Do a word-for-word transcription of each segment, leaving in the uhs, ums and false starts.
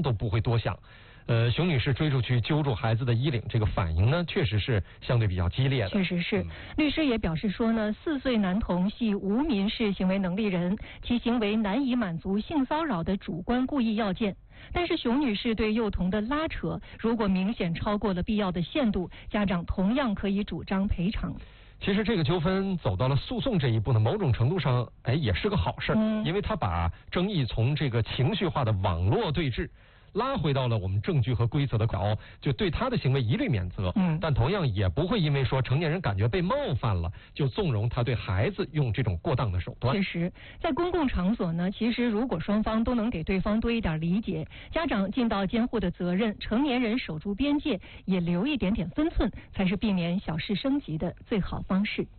都不会多想。呃，熊女士追出去揪住孩子的衣领，这个反应呢，确实是相对比较激烈的。 确实是，嗯、律师也表示说呢，四岁男童系无民事行为能力人，其行为难以满足性骚扰的主观故意要件。但是熊女士对幼童的拉扯，如果明显超过了必要的限度，家长同样可以主张赔偿。 其实这个纠纷走到了诉讼这一步呢，某种程度上，哎，也是个好事，嗯、因为他把争议从这个情绪化的网络对峙拉回到了我们证据和规则的角，就对他的行为一律免责。嗯，但同样也不会因为说成年人感觉被冒犯了，就纵容他对孩子用这种过当的手段。 确实，在公共场所呢，其实如果双方都能给对方多一点理解，家长尽到监护的责任，成年人守住边界，也留一点点分寸，才是避免小事升级的最好方式。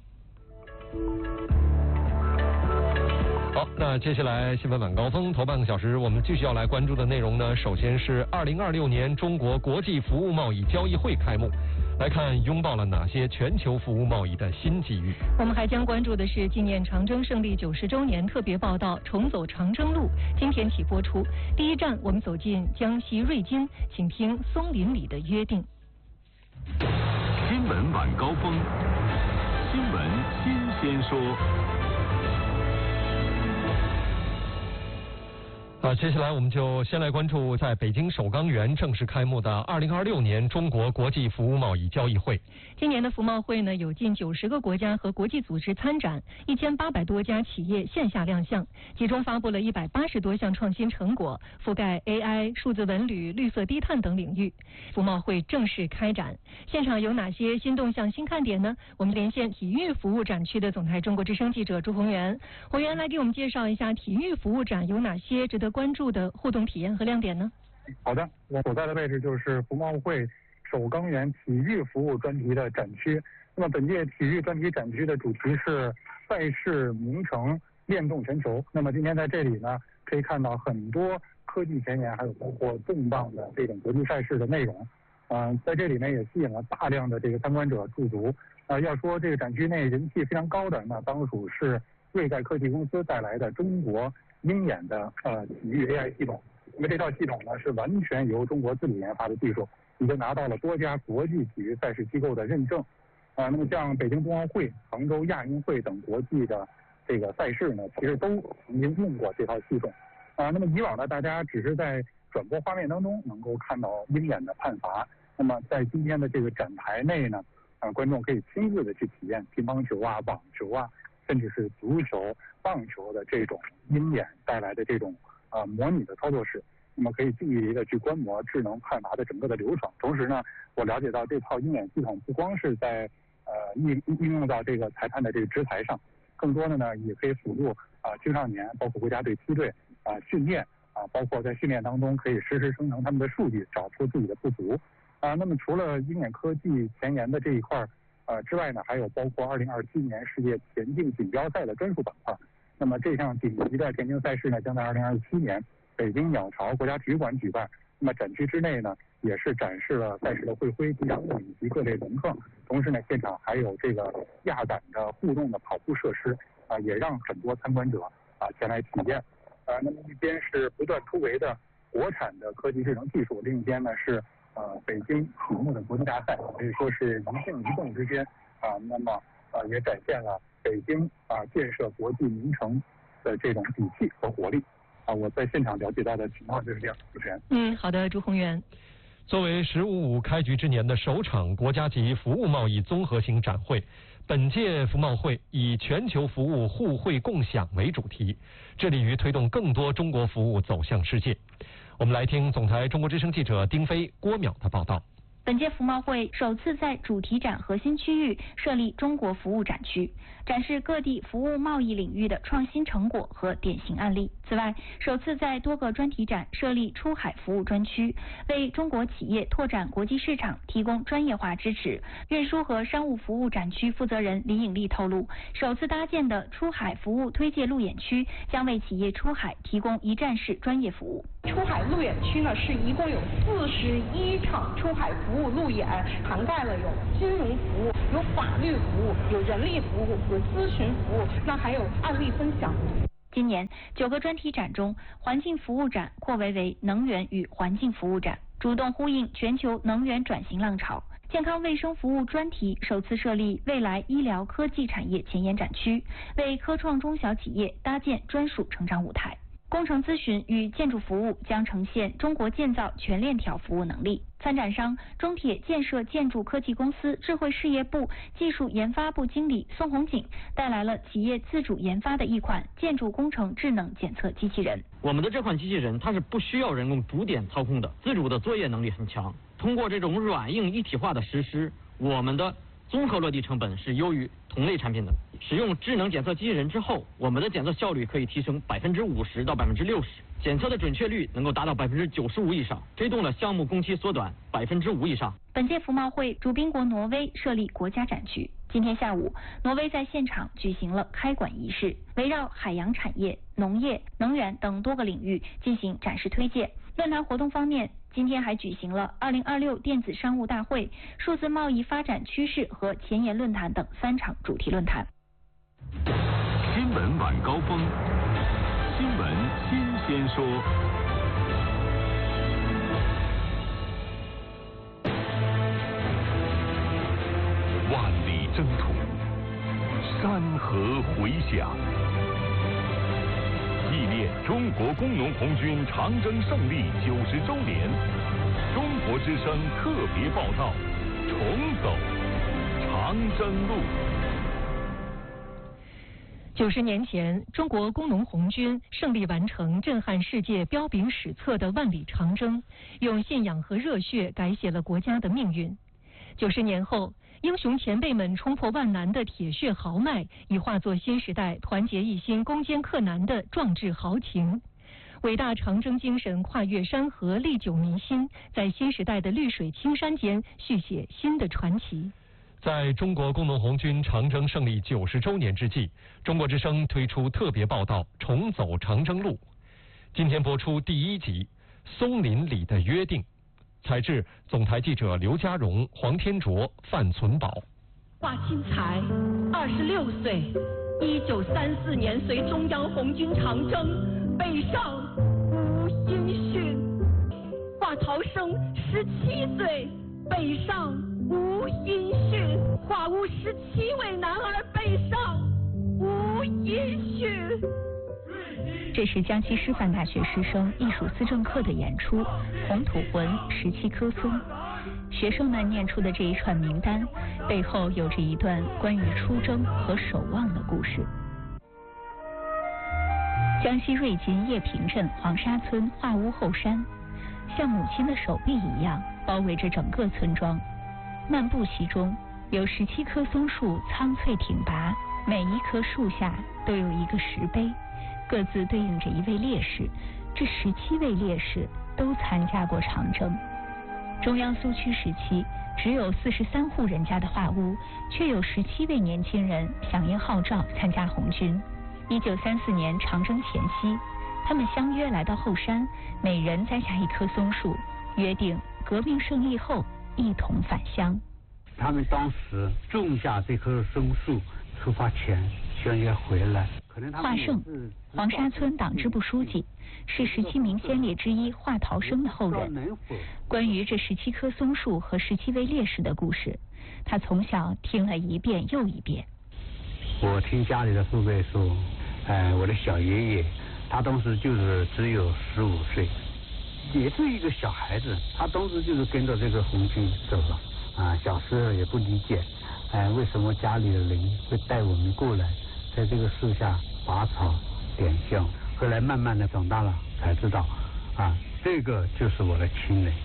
好，那接下来新闻晚高峰头半个小时，我们继续要来关注的内容呢，首先是二零二六年中国国际服务贸易交易会开幕，来看拥抱了哪些全球服务贸易的新机遇。 我们还将关注的是纪念长征胜利九十周年特别报道《重走长征路》，今天起播出。第一站，我们走进江西瑞金，请听松林里的约定。 新闻晚高峰，新闻新鲜说。 啊，接下来我们就先来关注在北京首钢园正式开幕的二零二六年中国国际服务贸易交易会。 今年的服贸会呢，有近九十个国家和国际组织参展，一千八百多家企业线下亮相，其中发布了一百八十多项创新成果，覆盖 A I、数字文旅、绿色低碳等领域。服贸会正式开展，现场有哪些新动向、新看点呢？我们连线体育服务展区的总台中国之声记者朱宏元，宏元来给我们介绍一下体育服务展有哪些值得关注的互动体验和亮点呢？ 好的，我所在的位置就是服贸会首钢园体育服务专题的展区。那么本届体育专题展区的主题是赛事名城链动全球。那么今天在这里呢，可以看到很多科技前沿，还有包括重磅的这种国际赛事的内容。嗯、呃，在这里呢也吸引了大量的这个参观者驻足。呃，要说这个展区内人气非常高的，那当属是瑞盖科技公司带来的中国鹰眼的呃体育 A I 系统。那么这套系统呢是完全由中国自主研发的技术，已经拿到了多家国际体育赛事机构的认证。啊、呃，那么像北京冬奥会、杭州亚运会等国际的这个赛事呢，其实都曾经用过这套系统。啊、呃，那么以往呢，大家只是在转播画面当中能够看到鹰眼的判罚。那么在今天的这个展台内呢，啊、呃，观众可以亲自的去体验乒乓球啊、网球啊，甚至是足球、棒球的这种鹰眼带来的这种呃模拟的操作室。那么可以近距离的去观摩智能判罚的整个的流程。同时呢，我了解到这套鹰眼系统不光是在呃应应用到这个裁判的这个执裁上，更多的呢也可以辅助啊、呃、青少年，包括国家队梯队啊、呃、训练啊、呃，包括在训练当中可以实时生成他们的数据，找出自己的不足啊、呃。那么除了鹰眼科技前沿的这一块呃之外呢，还有包括二零二七年世界田径锦标赛的专属板块。那么这项顶级的田径赛事呢，将在二零二七年北京鸟巢国家体育馆举办。那么展区之内呢，也是展示了赛事的会徽、吉祥物以及各类龙凤。同时呢，现场还有这个压感的互动的跑步设施啊、呃，也让很多参观者啊、呃、前来体验。啊、呃，那么一边是不断突围的国产的科技智能技术，另一边呢是呃北京启幕的国际大赛，可以说是一静一动之间啊、呃，那么呃也展现了北京啊、呃、建设国际名城的这种底气和活力。啊，我在现场了解到的情况就是这样。主持人， 嗯，好的，朱宏元。 作为“十五五”开局之年的首场国家级服务贸易综合性展会，本届服贸会以全球服务互惠共享为主题，致力于推动更多中国服务走向世界。我们来听总台中国之声记者丁飞、郭淼的报道。 本届服贸会首次在主题展核心区域设立中国服务展区，展示各地服务贸易领域的创新成果和典型案例。此外，首次在多个专题展设立出海服务专区，为中国企业拓展国际市场提供专业化支持。运输和商务服务展区负责人李颖丽透露，首次搭建的出海服务推介路演区将为企业出海提供一站式专业服务。 出海路演区呢，是一共有四十一场出海服务路演，涵盖了有金融服务、有法律服务、有人力服务、有咨询服务，那还有案例分享。 今年九个专题展中，环境服务展扩为为能源与环境服务展，主动呼应全球能源转型浪潮。健康卫生服务专题首次设立未来医疗科技产业前沿展区，为科创中小企业搭建专属成长舞台。工程咨询与建筑服务将呈现中国建造全链条服务能力。参展商中铁建设建筑科技公司智慧事业部技术研发部经理宋红锦带来了企业自主研发的一款建筑工程智能检测机器人。 我们的这款机器人它是不需要人工主点操控的，自主的作业能力很强。通过这种软硬一体化的实施，我们的综合落地成本是优于同类产品的。使用智能检测机器人之后，我们的检测效率可以提升百分之五十到百分之六十，检测的准确率能够达到百分之九十五以上，推动了项目工期缩短百分之五以上。 本届服贸会主宾国挪威设立国家展区，今天下午，挪威在现场举行了开馆仪式，围绕海洋产业、农业、能源等多个领域进行展示推介。论坛活动方面，今天还举行了二零二六电子商务大会、数字贸易发展趋势和前沿论坛等三场主题论坛。 新闻晚高峰，新闻新鲜说。万里征途，山河回响。纪念中国工农红军长征胜利九十周年，中国之声特别报道：重走长征路。 九十年前，中国工农红军胜利完成震撼世界、彪炳史册的万里长征，用信仰和热血改写了国家的命运。九十年后，英雄前辈们冲破万难的铁血豪迈，已化作新时代团结一心、攻坚克难的壮志豪情。伟大长征精神跨越山河，历久弥新，在新时代的绿水青山间续写新的传奇。 在中国工农红军长征胜利九十周年之际，中国之声推出特别报道《重走长征路》。今天播出第一集《松林里的约定》，采制总台记者刘家荣、黄天卓、范存宝。 华钦才，二十六岁，一九三四年随中央红军长征北上无音讯。华陶生，十七岁，北上无音讯。华屋十七位男儿北上无音讯。 这是江西师范大学师生艺术思政课的演出《红土魂十七棵松》。学生们念出的这一串名单，背后有着一段关于出征和守望的故事。江西瑞金叶坪镇黄沙村华屋后山，像母亲的手臂一样包围着整个村庄。漫步其中，有十七棵松树苍翠挺拔，每一棵树下都有一个石碑，各自对应着一位烈士。这十七位烈士都参加过长征。中央苏区时期，只有四十三户人家的华屋，却有十七位年轻人响应号召参加红军。一九三四年长征前夕，他们相约来到后山，每人栽下一棵松树，约定革命胜利后一同返乡。 他们当时种下这棵松树，出发前宣言回来。 华胜，黄沙村党支部书记，是十七名先烈之一华陶生的后人。关于这十七棵松树和十七位烈士的故事，他从小听了一遍又一遍。 我听家里的父辈说，哎，我的小爷爷，他当时就是只有十五岁，也是一个小孩子，他当时就是跟着这个红军走了啊。小时候也不理解，哎，为什么家里的人会带我们过来，在这个树下拔草点香。后来慢慢的长大了，才知道啊，这个就是我的亲人。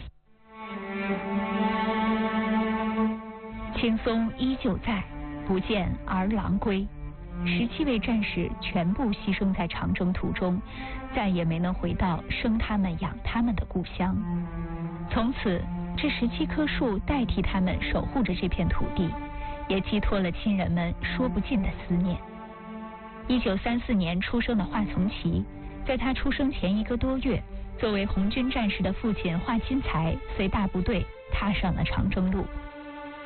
青松依旧在，不见儿郎归。十七位战士全部牺牲在长征途中，再也没能回到生他们养他们的故乡。从此，这十七棵树代替他们守护着这片土地，也寄托了亲人们说不尽的思念。一九三四年出生的华从耆，在他出生前一个多月，作为红军战士的父亲华钦才随大部队踏上了长征路。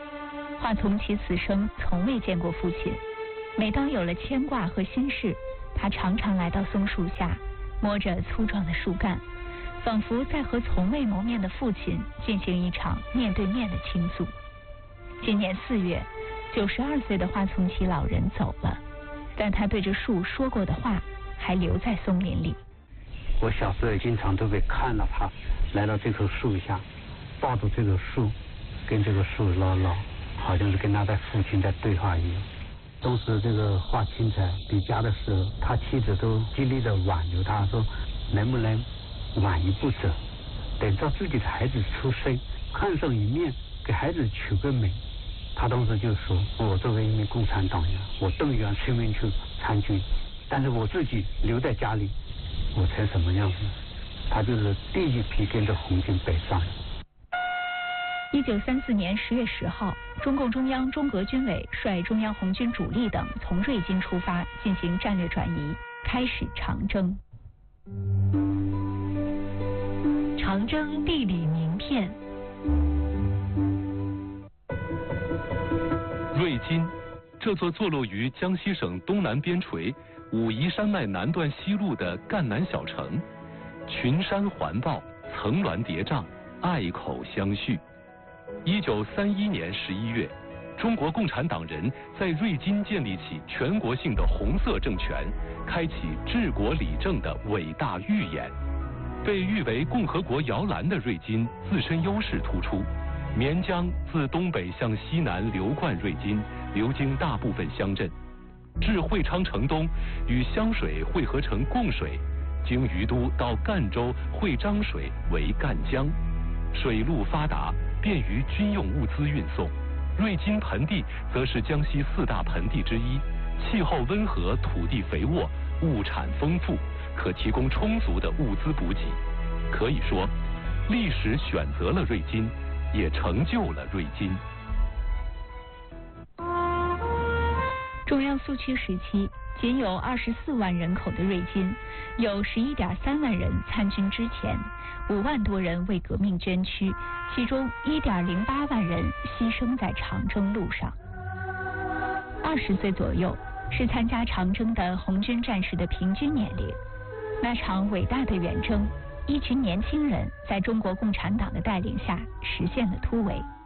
华从耆此生从未见过父亲，每当有了牵挂和心事， 他常常来到松树下，摸着粗壮的树干，仿佛在和从未谋面的父亲进行一场面对面的倾诉。今年四月，九十二岁的花丛奇老人走了，但他对着树说过的话还留在松林里。 我小时候也经常都会看到他来到这棵树下，抱着这棵树，跟这个树唠唠，好像是跟他的父亲在对话一样。当时这个华清才离家的时候，他妻子都极力的挽留他，说能不能晚一步走，等到自己的孩子出生，看上一面，给孩子取个名。他当时就说，我作为一名共产党员，我动员村民去参军，但是我自己留在家里，我成什么样子？他就是第一批跟着红军北上。 一九三四年十月十号，中共中央中革军委率中央红军主力等从瑞金出发，进行战略转移，开始长征。 长征地理名片。 瑞金，这座坐落于江西省东南边陲武夷山脉南段西麓的赣南小城，群山环抱，层峦叠嶂，隘口相续。一九三一年十一月，中国共产党人在瑞金建立起全国性的红色政权，开启治国理政的伟大预演。被誉为共和国摇篮的瑞金自身优势突出，绵江自东北向西南流贯瑞金，流经大部分乡镇，至会昌城东，与湘水汇合成贡水，经于都到赣州汇漳水为赣江，水路发达，便于军用物资运送。瑞金盆地则是江西四大盆地之一，气候温和，土地肥沃，物产丰富，可提供充足的物资补给。可以说，历史选择了瑞金，也成就了瑞金。 中央苏区时期，仅有二十四万人口的瑞金，有十一点三万人参军之前，五万多人为革命捐躯，其中一点零八万人牺牲在长征路上。二十岁左右是参加长征的红军战士的平均年龄。那场伟大的远征，一群年轻人在中国共产党的带领下实现了突围。